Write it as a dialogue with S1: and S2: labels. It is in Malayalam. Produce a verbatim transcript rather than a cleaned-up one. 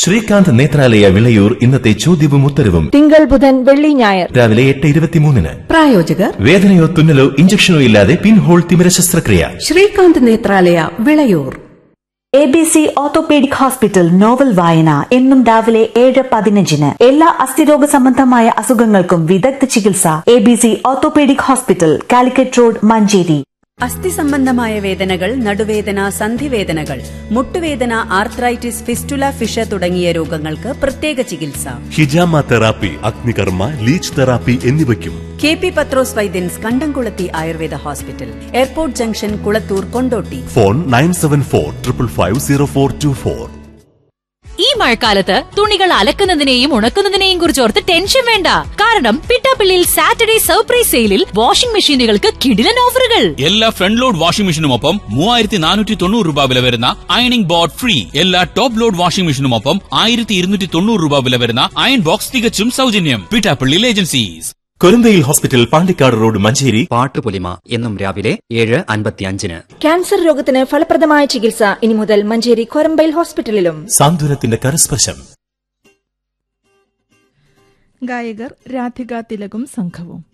S1: ശ്രീകാന്ത് നേത്രാലയ വിളയൂർ ഇന്നത്തെ ചോദ്യവും ഉത്തരവും
S2: തിങ്കൾ ബുധൻ വെള്ളി ഞായർ
S1: രാവിലെ എട്ട് ഇരുപത്തിമൂന്നിന്.
S3: പ്രായോജകർ
S1: വേദനയോ തുന്നലോ ഇഞ്ചക്ഷനോ ഇല്ലാതെ പിൻഹോൾ തിമിര ശസ്ത്രക്രിയ.
S3: Srikanth Nethralaya Vilayur.
S4: A B C orthopaedic hospital novel വായന എന്നും രാവിലെ ഏഴ് പതിനഞ്ചിന്. എല്ലാ അസ്ഥിരോഗ സംബന്ധമായ അസുഖങ്ങൾക്കും വിദഗ്ധ ചികിത്സ. A B C orthopaedic hospital, Calicut road, Manjeri.
S3: അസ്ഥി സംബന്ധമായ വേദനകൾ, നടുവേദന, സന്ധിവേദനകൾ, മുട്ടുവേദന, ആർത്രൈറ്റിസ്, ഫിസ്റ്റുല, ഫിഷ തുടങ്ങിയ രോഗങ്ങൾക്ക് പ്രത്യേക ചികിത്സ.
S5: ഹിജാമ തെറാപ്പി, അഗ്നികർമ്മ, ലീച്ച് തെറാപ്പി എന്നിവയ്ക്കും
S3: കെ പി പത്രോസ് വൈദ്യൻസ്, കണ്ടംകുളത്തി Ayurveda hospital, airport junction, Kulathur, Kondotty.
S5: Phone nine seven four triple five zero four to four.
S6: ഈ മഴക്കാലത്ത് തുണികൾ അലക്കുന്നതിനെയും ഉണക്കുന്നതിനെയും കുറിച്ചോർത്ത് ടെൻഷൻ വേണ്ട. കാരണം പിട്ടാപ്പിള്ളിയിൽ സാറ്റർഡേ സർപ്രൈസ് സെയിലിൽ വാഷിംഗ് മെഷീനുകൾക്ക് കിടിലൻ ഓഫറുകൾ.
S7: എല്ലാ ഫ്രണ്ട് ലോഡ് വാഷിംഗ് മെഷീനുമൊപ്പം മൂവായിരത്തി നാനൂറ്റി തൊണ്ണൂറ് രൂപ വില വരുന്ന അയണിംഗ് ബോർഡ് ഫ്രീ. എല്ലാ ടോപ്പ് ലോഡ് വാഷിംഗ് മെഷീനുമൊപ്പം ആയിരത്തി ഇരുന്നൂറ്റി തൊണ്ണൂറ് രൂപ വില വരുന്ന അയൺ ബോക്സ് തികച്ചും സൗജന്യം. പിട്ടാപ്പിള്ളിയിൽ agencies.
S1: Korambayil hospital, Pandikkad road, Manjeri.
S8: Pattupolima എന്നും രാവിലെ ഏഴ് അൻപത്തിയഞ്ചിന്.
S2: ക്യാൻസർ രോഗത്തിന് ഫലപ്രദമായ ചികിത്സ ഇനി മുതൽ മഞ്ചേരി കൊരമ്പയിൽ ഹോസ്പിറ്റലിലും.
S1: സാന്ത്വനത്തിന്റെ കരസ്പർശം.
S9: ഗായകർ രാധിക തിലകും സംഘവും.